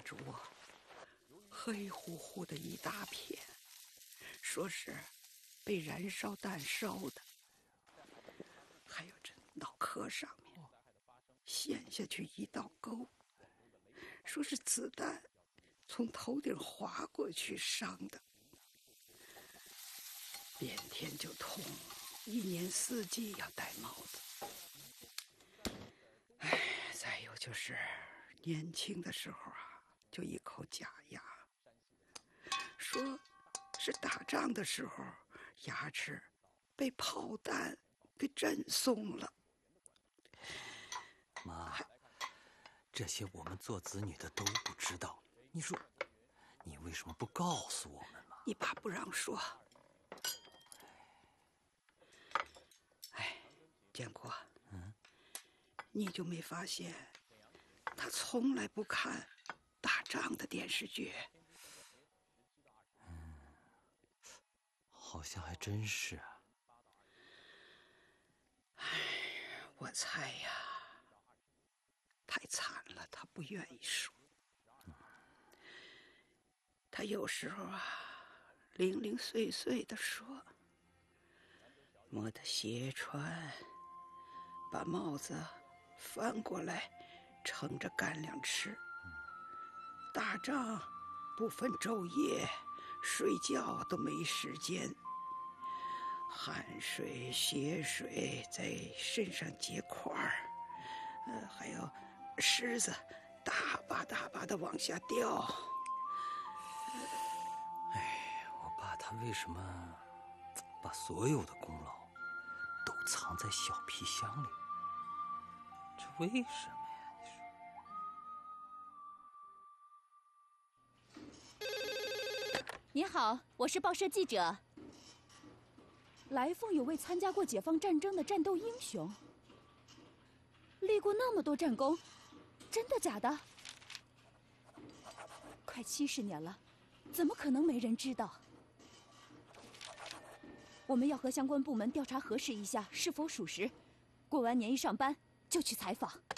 着我，黑乎乎的一大片，说是被燃烧弹烧的。还有这脑壳上面陷下去一道沟，说是子弹从头顶划过去伤的。变天就痛，一年四季要戴帽子。再有就是年轻的时候啊，就一口假牙，说是打仗的时候牙齿被炮弹给震松了。 妈，这些我们做子女的都不知道，你说你为什么不告诉我们嘛？ 你爸不让说。建国，你就没发现他从来不看打仗的电视剧？ 好像还真是啊。 我猜呀，太惨了，他不愿意说。他有时候啊，零零碎碎地说，摸着鞋穿，把帽子翻过来盛着干粮吃。打仗不分昼夜，睡觉都没时间，汗水血水在身上结块儿，还有虱子大把大把的往下掉。 我爸他为什么把所有的功劳都藏在小皮箱里？这为什么呀？ 你好，我是报社记者。来凤有位参加过解放战争的战斗英雄，立过那么多战功，真的假的？快70年了，怎么可能没人知道？我们要和相关部门调查核实一下是否属实，过完年一上班就去采访。